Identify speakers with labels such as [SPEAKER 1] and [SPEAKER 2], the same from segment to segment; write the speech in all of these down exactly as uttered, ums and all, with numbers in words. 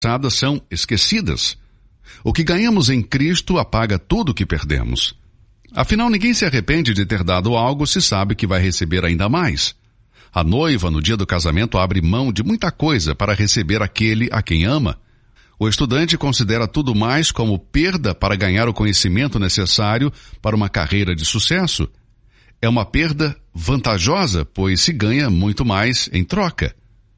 [SPEAKER 1] passadas são esquecidas. O que ganhamos em Cristo apaga tudo o que perdemos. Afinal, ninguém se arrepende de ter dado algo se sabe que vai receber ainda mais. A noiva, no dia do casamento, abre mão de muita coisa para receber aquele a quem ama. O estudante considera tudo mais como perda para ganhar o conhecimento necessário para uma carreira de sucesso. É uma perda vantajosa, pois se ganha muito mais em troca.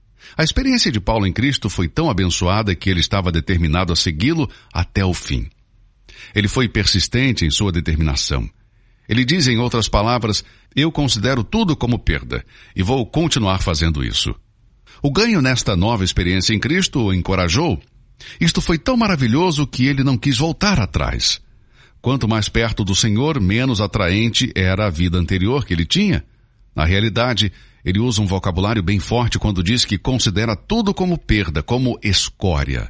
[SPEAKER 1] A experiência de Paulo em Cristo foi tão abençoada que ele estava determinado a segui-lo até o fim. Ele foi persistente em sua determinação. Ele diz, em outras palavras, eu considero tudo como perda e vou continuar fazendo isso. O ganho nesta nova experiência em Cristo o encorajou. Isto foi tão maravilhoso que ele não quis voltar atrás. Quanto mais perto do Senhor, menos atraente era a vida anterior que ele tinha. Na realidade, ele usa um vocabulário bem forte quando diz que considera tudo como perda, como escória.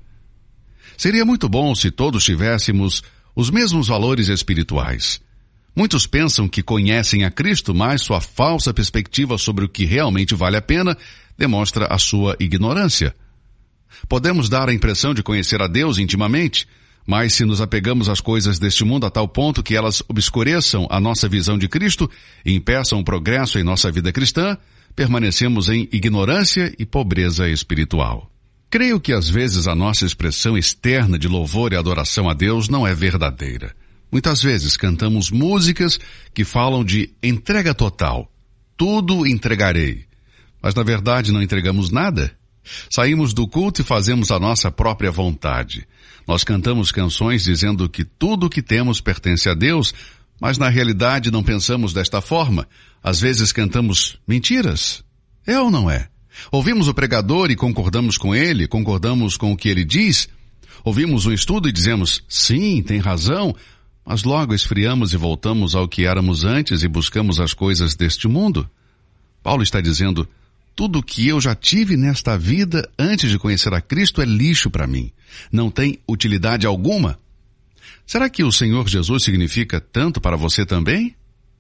[SPEAKER 1] Seria muito bom se todos tivéssemos os mesmos valores espirituais. Muitos pensam que conhecem a Cristo, mas sua falsa perspectiva sobre o que realmente vale a pena demonstra a sua ignorância. Podemos dar a impressão de conhecer a Deus intimamente, mas se nos apegamos às coisas deste mundo a tal ponto que elas obscureçam a nossa visão de Cristo e impeçam o progresso em nossa vida cristã, permanecemos em ignorância e pobreza espiritual. Creio que às vezes a nossa expressão externa de louvor e adoração a Deus não é verdadeira. Muitas vezes cantamos músicas que falam de entrega total. Tudo entregarei. Mas na verdade não entregamos nada. Saímos do culto e fazemos a nossa própria vontade. Nós cantamos canções dizendo que tudo o que temos pertence a Deus, mas na realidade não pensamos desta forma. Às vezes cantamos mentiras. É ou não é? Ouvimos o pregador e concordamos com ele, concordamos com o que ele diz. Ouvimos um estudo e dizemos, sim, tem razão, mas logo esfriamos e voltamos ao que éramos antes e buscamos as coisas deste mundo. Paulo está dizendo, tudo o que eu já tive nesta vida antes de conhecer a Cristo é lixo para mim. Não tem utilidade alguma. Será que o Senhor Jesus significa tanto para você também?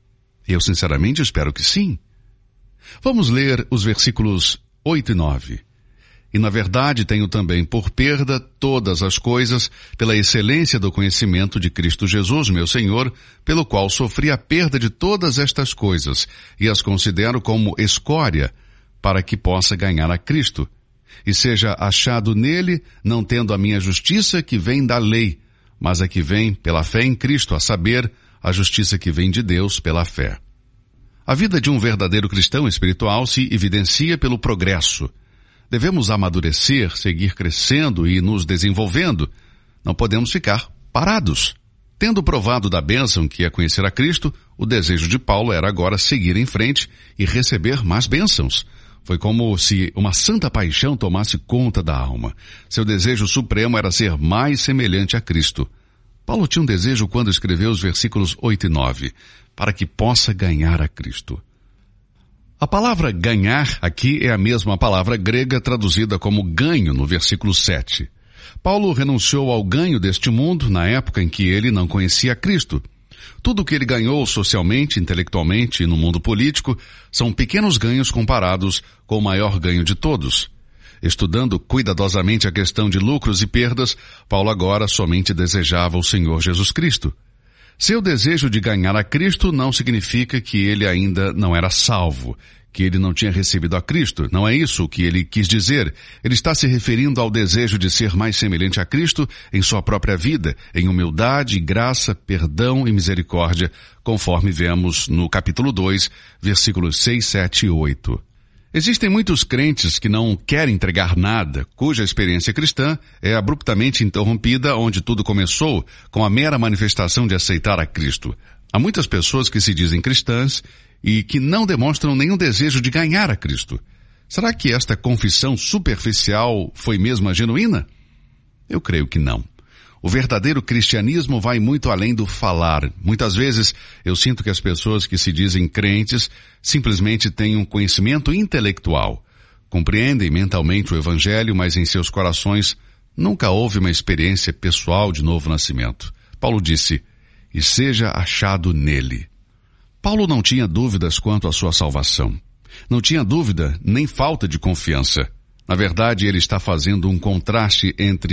[SPEAKER 1] Eu sinceramente espero que sim. Vamos ler os versículos oito e nove. E na verdade tenho também por perda todas as coisas pela excelência do conhecimento de Cristo Jesus, meu Senhor, pelo qual sofri a perda de todas estas coisas e as considero como escória para que possa ganhar a Cristo e seja achado nele, não tendo a minha justiça que vem da lei, mas a que vem pela fé em Cristo, a saber, a justiça que vem de Deus pela fé. A vida de um verdadeiro cristão espiritual se evidencia pelo progresso. Devemos amadurecer, seguir crescendo e nos desenvolvendo. Não podemos ficar parados. Tendo provado da bênção que é conhecer a Cristo, o desejo de Paulo era agora seguir em frente e receber mais bênçãos. Foi como se uma santa paixão tomasse conta da alma. Seu desejo supremo era ser mais semelhante a Cristo. Paulo tinha um desejo quando escreveu os versículos oito e nove, para que possa ganhar a Cristo. A palavra ganhar aqui é a mesma palavra grega traduzida como ganho no versículo sete. Paulo renunciou ao ganho deste mundo na época em que ele não conhecia Cristo. Tudo o que ele ganhou socialmente, intelectualmente e no mundo político são pequenos ganhos comparados com o maior ganho de todos. Estudando cuidadosamente a questão de lucros e perdas, Paulo agora somente desejava o Senhor Jesus Cristo. Seu desejo de ganhar a Cristo não significa que ele ainda não era salvo, que ele não tinha recebido a Cristo. Não é isso que ele quis dizer. Ele está se referindo ao desejo de ser mais semelhante a Cristo em sua própria vida, em humildade, graça, perdão e misericórdia, conforme vemos no capítulo dois, versículos seis, sete e oito. Existem muitos crentes que não querem entregar nada, cuja experiência cristã é abruptamente interrompida onde tudo começou, com a mera manifestação de aceitar a Cristo. Há muitas pessoas que se dizem cristãs e que não demonstram nenhum desejo de ganhar a Cristo. Será que esta confissão superficial foi mesmo a genuína? Eu creio que não. O verdadeiro cristianismo vai muito além do falar. Muitas vezes eu sinto que as pessoas que se dizem crentes simplesmente têm um conhecimento intelectual. Compreendem mentalmente o evangelho, mas em seus corações nunca houve uma experiência pessoal de novo nascimento. Paulo disse, e seja achado nele. Paulo não tinha dúvidas quanto à sua salvação. Não tinha dúvida nem falta de confiança. Na verdade, ele está fazendo um contraste entre